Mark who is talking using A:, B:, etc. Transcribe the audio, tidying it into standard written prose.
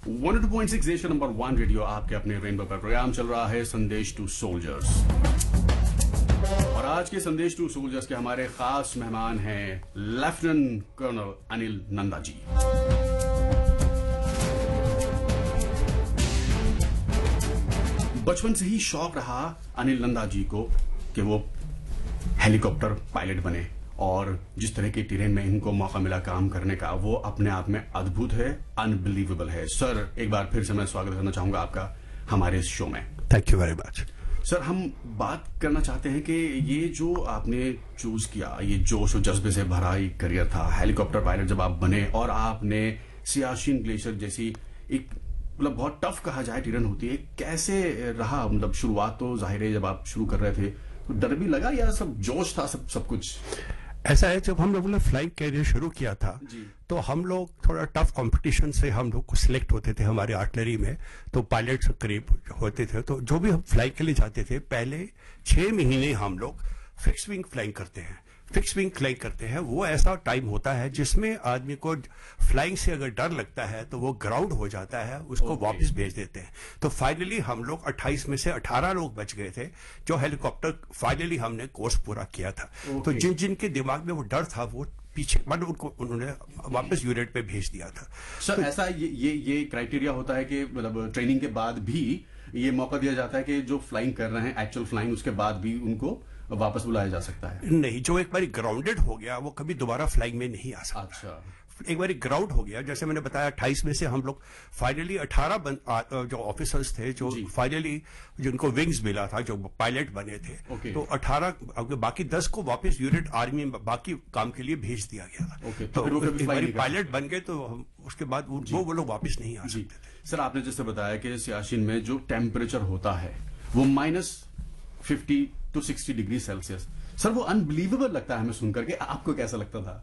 A: 102.6 nation number 1 radio आपके अपने rainbow पर प्रोग्राम चल रहा है संदेश टू सोल्जर्स। और आज के संदेश टू सोल्जर्स के हमारे खास मेहमान हैं लेफ्टिनेंट कर्नल अनिल नंदा जी। बचपन से ही शौक रहा अनिल नंदा जी को कि वो हेलीकॉप्टर पायलट बने, और जिस तरह के टेरेन में इनको मौका मिला काम करने का वो अपने आप में अद्भुत है, अनबिलीवेबल है। सर, एक बार फिर से मैं स्वागत करना चाहूंगा आपका हमारे इस शो में।
B: Thank you very much.
A: Sir, हम बात करना चाहते हैं कि ये जो आपने चूज किया, ये जोश और जज्बे से भरा एक करियर था, हेलीकॉप्टर पायलट जब आप बने और आपने सियाचिन ग्लेशियर जैसी एक मतलब बहुत टफ कहा जाए टेरेन होती है, कैसे रहा? मतलब शुरुआत तो जाहिर है जब आप शुरू कर रहे थे तो डर भी लगा या सब जोश था, सब कुछ?
B: ऐसा है, जब हम लोगों ने फ्लाइंग कैरियर शुरू किया था तो हम लोग थोड़ा टफ कंपटीशन से हम लोग को सिलेक्ट होते थे हमारे आर्टिलरी में, तो पायलट्स करीब होते थे। तो जो भी हम फ्लाइंग के लिए जाते थे, पहले 6 महीने हम लोग फिक्स विंग फ्लाइंग करते हैं। फिक्स विंग फ्लाइंग करते हैं, वो ऐसा टाइम होता है जिसमें आदमी को फ्लाइंग से अगर डर लगता है तो वो ग्राउंड हो जाता है, उसको वापस भेज देते हैं। तो फाइनली हम लोग 28 में से 18 लोग बच गए थे जो हेलीकॉप्टर फाइनली हमने कोर्स पूरा किया था। तो जिनके दिमाग में वो डर था वो पीछे मतलब उनको उन्होंने वापस यूनिट पे भेज दिया था।
A: सर, ऐसा ये क्राइटेरिया होता है कि मतलब ट्रेनिंग के बाद भी ये मौका दिया जाता है कि जो फ्लाइंग कर रहे हैं एक्चुअल फ्लाइंग, उसके बाद भी उनको वापस बुलाया जा सकता है?
B: नहीं, जो एक बार ग्राउंडेड हो गया वो कभी दोबारा फ्लाइंग में नहीं आ सकता।
A: अच्छा,
B: एक बार ग्राउंड हो गया, जैसे मैंने बताया 28 में से हम लोग फाइनली 18 जो ऑफिसर्स थे जो फाइनली जिनको विंग्स मिला था, जो पायलट बने थे, तो 18 बाकी 10 को वापस यूनिट आर्मी में बाकी काम के लिए भेज दिया गया था। तो एक बार पायलट बन गए तो उसके बाद वो लोग वापस नहीं आ सकते थे।
A: सर, आपने जैसे बताया कि सियाचिन में जो टेम्परेचर होता है वो -50 to 60 डिग्री सेल्सियस, सर वो अनबिलीवेबल लगता है हमें सुनकर के। आपको कैसा लगता था?